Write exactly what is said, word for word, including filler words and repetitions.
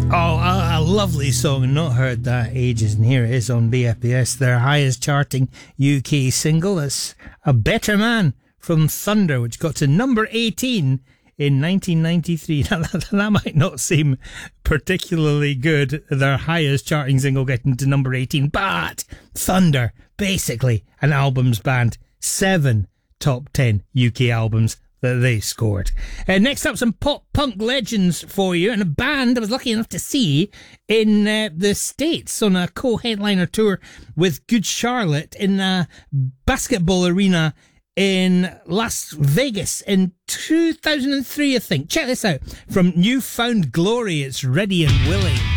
Oh, a, a lovely song. Not heard that ages, and here it is on B F B S, their highest charting U K single. That's A Better Man from Thunder, which got to number eighteen in nineteen ninety-three. Now, that, that might not seem particularly good, their highest charting single getting to number eighteen, but Thunder, basically an albums band, seven top ten U K albums that they scored. Uh, next up, some pop-punk legends for you, and a band I was lucky enough to see in uh, the States on a co-headliner tour with Good Charlotte in a basketball arena in Las Vegas in two thousand three, I think. Check this out. From Newfound Glory, it's Ready and Willing.